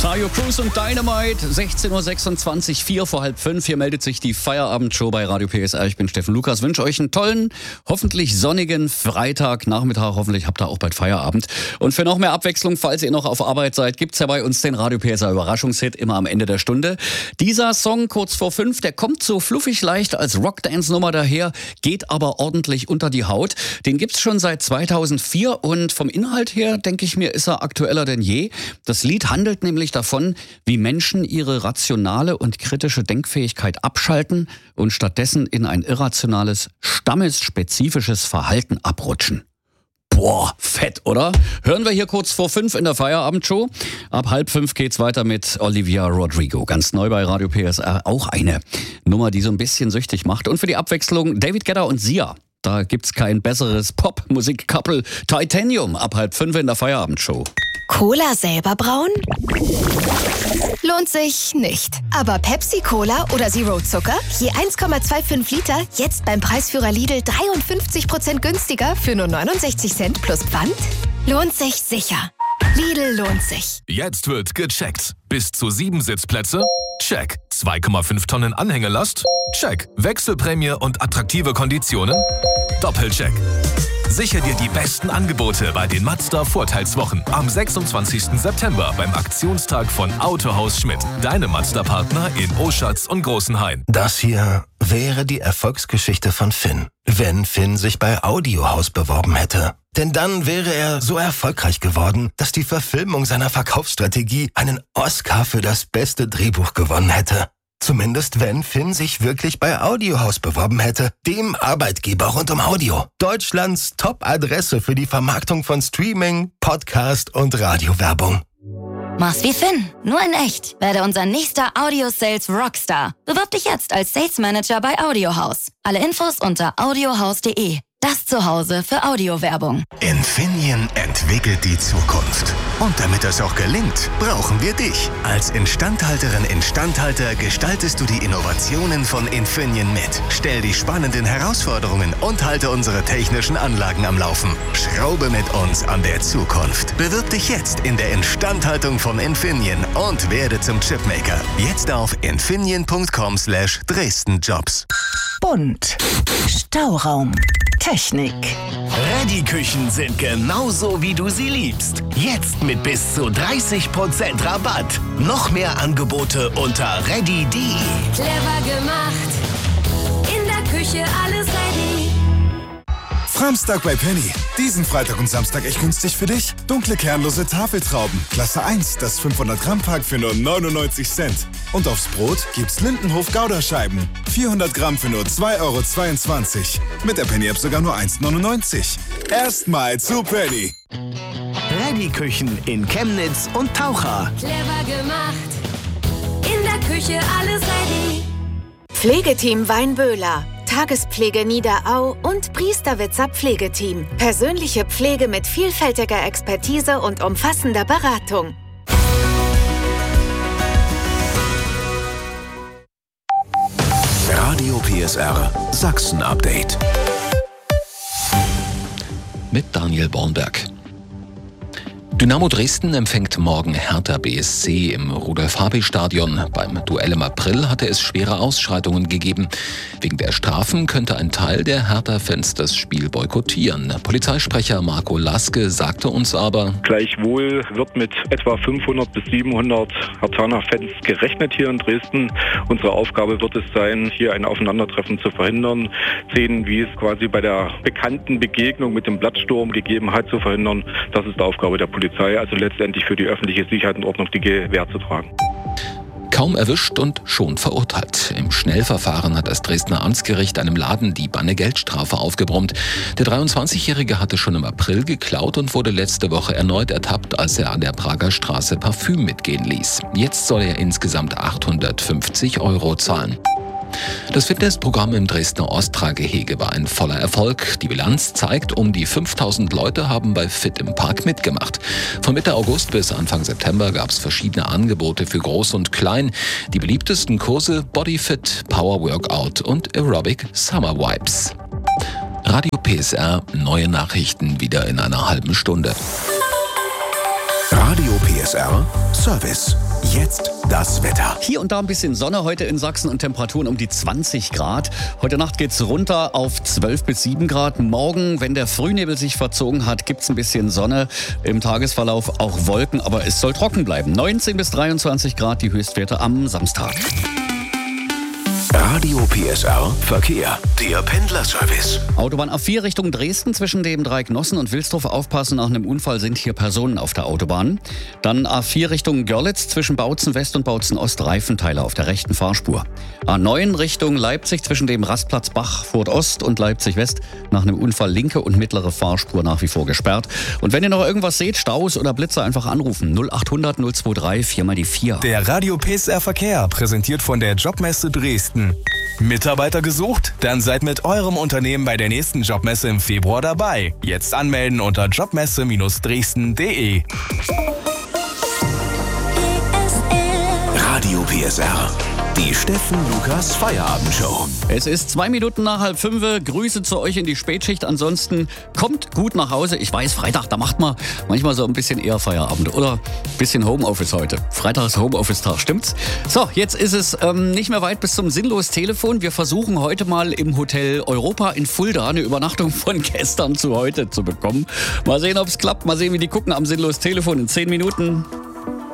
Tayo Cruz und Dynamite, 16.26 Uhr, 4 vor halb 5. Hier meldet sich die Feierabendshow bei Radio PSR. Ich bin Steffen Lukas, wünsche euch einen tollen, hoffentlich sonnigen Freitagnachmittag. Hoffentlich habt ihr auch bald Feierabend. Und für noch mehr Abwechslung, falls ihr noch auf Arbeit seid, gibt's ja bei uns den Radio PSR Überraschungshit immer am Ende der Stunde. Dieser Song kurz vor 5, der kommt so fluffig leicht als Rockdance-Nummer daher, geht aber ordentlich unter die Haut. Den gibt's schon seit 2004 und vom Inhalt her, denke ich mir, ist er aktueller denn je. Das Lied handelt nämlich davon, wie Menschen ihre rationale und kritische Denkfähigkeit abschalten und stattdessen in ein irrationales, stammesspezifisches Verhalten abrutschen. Boah, fett, oder? Hören wir hier kurz vor 5 in der Feierabendshow. Ab halb 5 geht's weiter mit Olivia Rodrigo. Ganz neu bei Radio PSR. Auch eine Nummer, die so ein bisschen süchtig macht. Und für die Abwechslung David Guetta und Sia. Da gibt's kein besseres Pop-Musik-Couple. Titanium ab halb 5 in der Feierabendshow. Cola selber brauen? Lohnt sich nicht. Aber Pepsi-Cola oder Zero Zucker? Je 1,25 Liter, jetzt beim Preisführer Lidl 53% günstiger für nur 69 Cent plus Pfand? Lohnt sich sicher. Lidl lohnt sich. Jetzt wird gecheckt. Bis zu 7 Sitzplätze? Check. 2,5 Tonnen Anhängelast? Check. Wechselprämie und attraktive Konditionen? Doppelcheck. Sichere dir die besten Angebote bei den Mazda Vorteilswochen am 26. September beim Aktionstag von Autohaus Schmidt. Deine Mazda-Partner in Oschatz und Großenhain. Das hier wäre die Erfolgsgeschichte von Finn, wenn Finn sich bei Audiohaus beworben hätte. Denn dann wäre er so erfolgreich geworden, dass die Verfilmung seiner Verkaufsstrategie einen Oscar für das beste Drehbuch gewonnen hätte. Zumindest wenn Finn sich wirklich bei Audiohaus beworben hätte, dem Arbeitgeber rund um Audio. Deutschlands Top-Adresse für die Vermarktung von Streaming, Podcast und Radiowerbung. Mach's wie Finn, nur in echt. Werde unser nächster Audio-Sales Rockstar. Bewirb dich jetzt als Sales Manager bei Audiohaus. Alle Infos unter audiohaus.de. Das Zuhause für Audiowerbung. Infineon entwickelt die Zukunft. Und damit das auch gelingt, brauchen wir dich. Als Instandhalterin/Instandhalter gestaltest du die Innovationen von Infineon mit. Stell die spannenden Herausforderungen und halte unsere technischen Anlagen am Laufen. Schraube mit uns an der Zukunft. Bewirb dich jetzt in der Instandhaltung von Infineon und werde zum Chipmaker. Jetzt auf infineon.com/Dresden-Jobs. Bunt. Stauraum. Technik. Ready-Küchen sind genauso, wie du sie liebst. Jetzt mit bis zu 30% Rabatt. Noch mehr Angebote unter ready.de. Clever gemacht. In der Küche alles ready. Framstag bei Penny. Diesen Freitag und Samstag echt günstig für dich. Dunkle kernlose Tafeltrauben. Klasse 1, das 500 Gramm Pack für nur 99 Cent. Und aufs Brot gibt's Lindenhof Gouda-Scheiben. 400 Gramm für nur 2,22 €. Mit der Penny-App sogar nur 1,99 €. Erstmal zu Penny. Ready-Küchen in Chemnitz und Taucha. Clever gemacht. In der Küche alles ready. Pflegeteam Weinböhler, Tagespflege Niederau und Priesterwitzer Pflegeteam. Persönliche Pflege mit vielfältiger Expertise und umfassender Beratung. Radio PSR Sachsen-Update. Mit Daniel Bornberg. Dynamo Dresden empfängt morgen Hertha BSC im Rudolf-Habich-Stadion. Beim Duell im April hatte es schwere Ausschreitungen gegeben. Wegen der Strafen könnte ein Teil der Hertha-Fans das Spiel boykottieren. Polizeisprecher Marco Laske sagte uns aber: Gleichwohl wird mit etwa 500 bis 700 Herthaner-Fans gerechnet hier in Dresden. Unsere Aufgabe wird es sein, hier ein Aufeinandertreffen zu verhindern. Szenen, wie es quasi bei der bekannten Begegnung mit dem Blattsturm gegeben hat, zu verhindern. Das ist die Aufgabe der Polizei, also letztendlich für die öffentliche Sicherheit und Ordnung die Gewähr zu tragen. Kaum erwischt und schon verurteilt. Im Schnellverfahren hat das Dresdner Amtsgericht einem Laden die Geldstrafe aufgebrummt. Der 23-Jährige hatte schon im April geklaut und wurde letzte Woche erneut ertappt, als er an der Prager Straße Parfüm mitgehen ließ. Jetzt soll er insgesamt 850 € zahlen. Das Fitnessprogramm im Dresdner Ostra-Gehege war ein voller Erfolg. Die Bilanz zeigt, um die 5000 Leute haben bei Fit im Park mitgemacht. Von Mitte August bis Anfang September gab es verschiedene Angebote für Groß und Klein. Die beliebtesten Kurse Bodyfit, Power Workout und Aerobic Summer Vibes. Radio PSR, neue Nachrichten wieder in einer halben Stunde. Radio PSR Service. Jetzt das Wetter. Hier und da ein bisschen Sonne heute in Sachsen und Temperaturen um die 20 Grad. Heute Nacht geht's runter auf 12 bis 7 Grad. Morgen, wenn der Frühnebel sich verzogen hat, gibt's ein bisschen Sonne. Im Tagesverlauf auch Wolken, aber es soll trocken bleiben. 19 bis 23 Grad die Höchstwerte am Samstag. Radio PSR Verkehr. Der Pendlerservice. Autobahn A4 Richtung Dresden zwischen dem Dreieck Nossen und Wilsdorf. Aufpassen, nach einem Unfall sind hier Personen auf der Autobahn. Dann A4 Richtung Görlitz zwischen Bautzen West und Bautzen Ost. Reifenteile auf der rechten Fahrspur. A9 Richtung Leipzig zwischen dem Rastplatz Bachfurt Ost und Leipzig West. Nach einem Unfall linke und mittlere Fahrspur nach wie vor gesperrt. Und wenn ihr noch irgendwas seht, Staus oder Blitzer, einfach anrufen. 0800 023 4 mal die 4. Der Radio PSR Verkehr, präsentiert von der Jobmesse Dresden. Mitarbeiter gesucht? Dann seid mit eurem Unternehmen bei der nächsten Jobmesse im Februar dabei. Jetzt anmelden unter jobmesse-dresden.de. Radio PSR. Die Steffen Lukas Feierabendshow. Es ist 2 Minuten nach 4:30. Grüße zu euch in die Spätschicht. Ansonsten kommt gut nach Hause. Ich weiß, Freitag, da macht man manchmal so ein bisschen eher Feierabend oder ein bisschen Homeoffice heute. Freitag ist Homeoffice-Tag, stimmt's? So, jetzt ist es nicht mehr weit bis zum Sinnlos-Telefon. Wir versuchen heute mal im Hotel Europa in Fulda eine Übernachtung von gestern zu heute zu bekommen. Mal sehen, ob es klappt. Mal sehen, wie die gucken am Sinnlos-Telefon in 10 Minuten.